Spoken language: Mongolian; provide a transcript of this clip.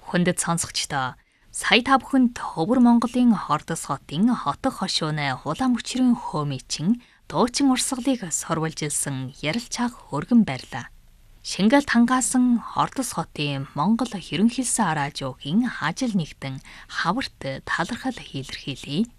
Хүндэт сонсогчдоо сая та бүхэнд Ховор Монголын Хордос хотын хотох хошууны улаан мөчрийн хөөмичин дуучин урсгалыг сурвалжилсан ярилцааг өргөн барьлаа. Шингэлд хангаасан Хордос хотын Монгол Хэрөнхэлсэн араажуугийн ажил нэгтэн хаварт талархал илэрхийлье.